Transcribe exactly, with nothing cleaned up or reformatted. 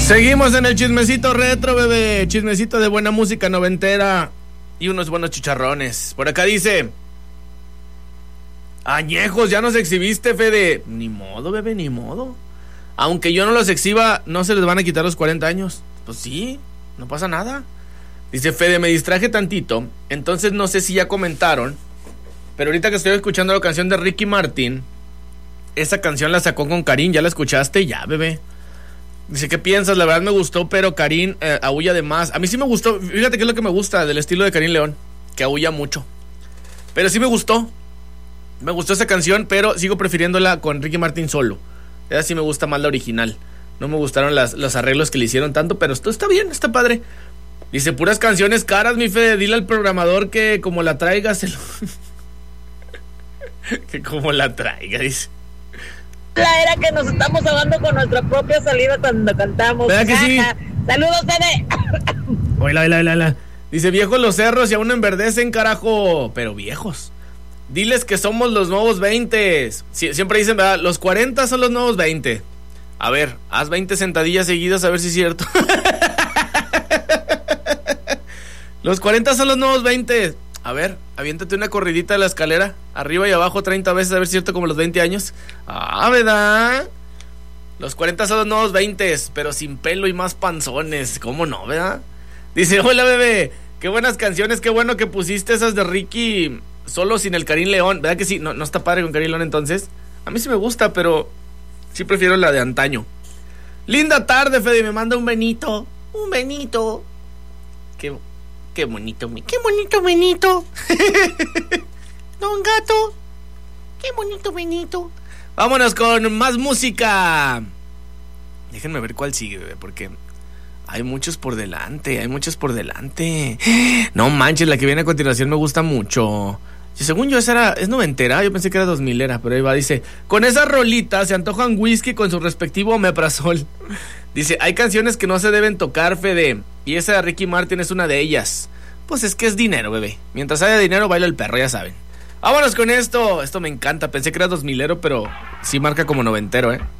Seguimos en el chismecito retro, bebé. Chismecito de buena música noventera y unos buenos chicharrones. Por acá dice: añejos, ya nos exhibiste, Fede. Ni modo, bebé, ni modo. Aunque yo no los exhiba, no se les van a quitar los cuarenta años. Pues sí, no pasa nada. Dice Fede, me distraje tantito. Entonces no sé si ya comentaron, pero ahorita que estoy escuchando la canción de Ricky Martin, esa canción la sacó con Karin. ¿Ya la escuchaste? Ya, bebé. Dice, ¿qué piensas? La verdad me gustó, pero Karin eh, aúlla de más. A mí sí me gustó. Fíjate qué es lo que me gusta del estilo de Karin León, que aúlla mucho. Pero sí me gustó. Me gustó esa canción, pero sigo prefiriéndola con Ricky Martin solo. Esa sí me gusta más la original. No me gustaron las, los arreglos que le hicieron tanto, pero esto está bien, está padre. Dice, puras canciones caras, mi Fede. Dile al programador que como la traiga, se lo... que como la traiga, dice. La era que nos estamos ahogando con nuestra propia salida cuando cantamos. ¿Verdad que sí? Saludos, Fede. Oila, oila, oila, oila. Dice, viejos los cerros y aún enverdecen, carajo. Pero viejos. Diles que somos los nuevos veinte. Sie- siempre dicen, ¿verdad? Los cuarenta son los nuevos veinte. A ver, haz veinte sentadillas seguidas a ver si es cierto. Los cuarenta son los nuevos veinte. A ver, aviéntate una corridita de la escalera, arriba y abajo treinta veces, a ver si es cierto, como los veinte años. Ah, ¿verdad? Los cuarenta son los nuevos veinte, pero sin pelo y más panzones. ¿Cómo no, verdad? Dice, hola, bebé, qué buenas canciones, qué bueno que pusiste esas de Ricky solo sin el Karin León. ¿Verdad que sí? No, no está padre con Karin León entonces. A mí sí me gusta, pero sí prefiero la de antaño. Linda tarde, Fede, me manda un Benito. Un Benito. Qué... Qué bonito, qué bonito Benito. Don Gato. Qué bonito Benito. Vámonos con más música. Déjenme ver cuál sigue, bebé, porque hay muchos por delante, hay muchos por delante. No manches, la que viene a continuación me gusta mucho. Según yo esa era, es noventera, yo pensé que era dos milera, pero ahí va, dice, con esa rolita se antojan whisky con su respectivo omeprazol. Dice, hay canciones que no se deben tocar, Fede, y esa de Ricky Martin es una de ellas. Pues es que es dinero, bebé. Mientras haya dinero, baila el perro, ya saben. Vámonos con esto. Esto me encanta, pensé que era dos milero, pero sí marca como noventero, eh.